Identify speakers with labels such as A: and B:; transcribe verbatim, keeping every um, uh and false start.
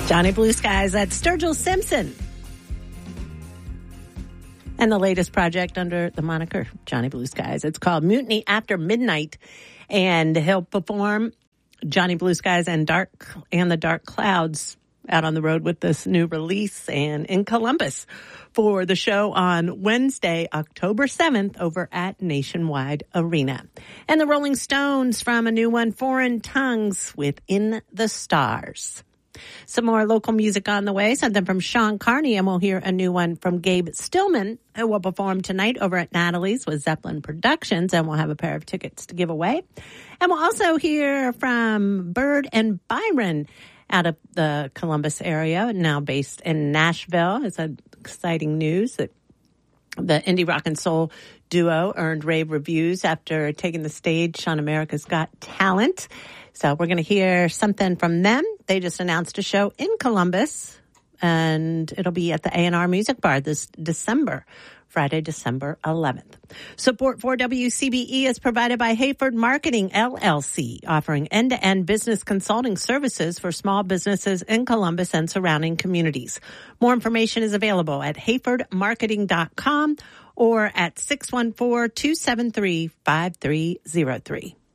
A: Johnny Blue Skies, that's Sturgill Simpson. And the latest project under the moniker Johnny Blue Skies. It's called Mutiny After Midnight. And he'll perform Johnny Blue Skies and Dark and the Dark Clouds out on the road with this new release and in Columbus for the show on Wednesday, October seventh over at Nationwide Arena. And the Rolling Stones from a new one, Foreign Tongues with In the Stars. Some more local music on the way, something from Sean Carney, and we'll hear a new one from Gabe Stillman, who will perform tonight over at Natalie's with Zeppelin Productions, and we'll have a pair of tickets to give away. And we'll also hear from Bird and Byron out of the Columbus area, now based in Nashville. It's exciting news that the indie rock and soul duo earned rave reviews after taking the stage on America's Got Talent. So we're going to hear something from them. They just announced a show in Columbus, and it'll be at the A and R Music Bar this December, Friday, December eleventh. Support for W C B E is provided by Hayford Marketing, L L C, offering end-to-end business consulting services for small businesses in Columbus and surrounding communities. More information is available at hayford marketing dot com or at six one four, two seven three, five three zero three.